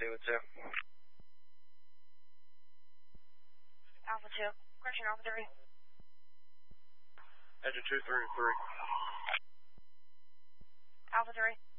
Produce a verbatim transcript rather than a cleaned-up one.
two with two. Alpha two. Correction, Alpha three. Engine two, three, three. Alpha three.